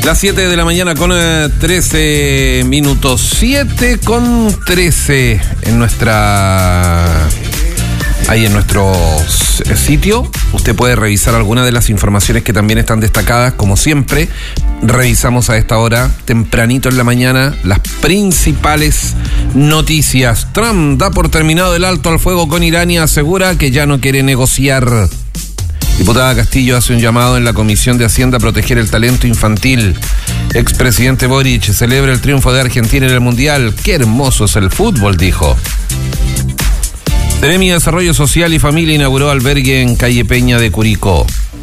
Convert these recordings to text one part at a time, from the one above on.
Las 7 de la mañana con 13 minutos. 7 con 13 en ahí en nuestro sitio. Usted puede revisar algunas de las informaciones que también están destacadas. Como siempre, revisamos a esta hora, tempranito en la mañana, las principales noticias. Trump da por terminado el alto al fuego con Irán y asegura que ya no quiere negociar. Diputada Castillo hace un llamado en la Comisión de Hacienda a proteger el talento infantil. Expresidente Boric celebra el triunfo de Argentina en el Mundial. ¡Qué hermoso es el fútbol!, dijo. Seremi de Desarrollo Social y Familia inauguró albergue en calle Peña de Curicó.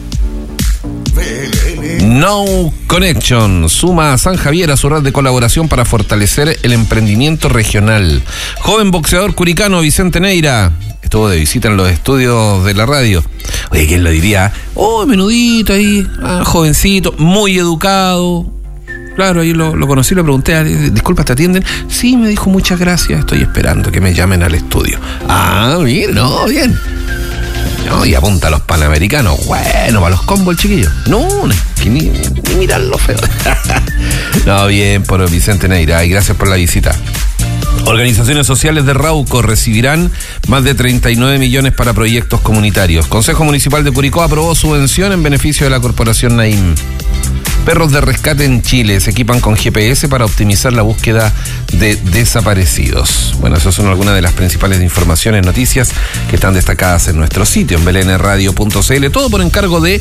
No Connection suma a San Javier a su red de colaboración para fortalecer el emprendimiento regional. Joven boxeador curicano Vicente Neira estuvo de visita en los estudios de la radio. Oye, ¿quién lo diría? Oh, menudito ahí, jovencito, muy educado. Claro, ahí lo conocí, le pregunté, disculpa, ¿te atienden? Sí, me dijo, muchas gracias, estoy esperando que me llamen al estudio. Ah, mira, no, bien. No, y apunta a los panamericanos. Bueno, para los combos el chiquillo. No, ni mirarlo feo. No, bien, por Vicente Neira, y gracias por la visita. Organizaciones sociales de Rauco recibirán más de 39 millones para proyectos comunitarios. Consejo Municipal de Curicó aprobó subvención en beneficio de la Corporación Naim. Perros de rescate en Chile se equipan con GPS para optimizar la búsqueda de desaparecidos. Bueno, esas son algunas de las principales informaciones, noticias que están destacadas en nuestro sitio, en belenradio.cl. Todo por encargo de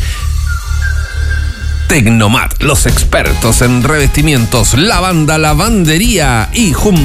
Tecnomat, los expertos en revestimientos, lavanda, lavandería y